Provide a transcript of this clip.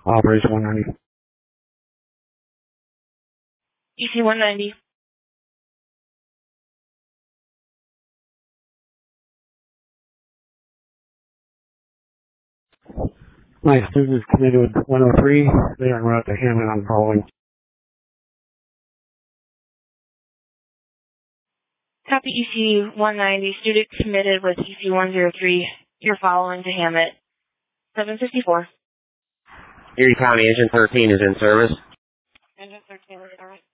Operation 190. EC 190. Nice. This is committed with 103. They are en route to Hammond on following. Copy EC 190. Student committed with EC 103. You're following to Hammett. 754. Erie County Engine 13 is in service. Engine 13 is in service.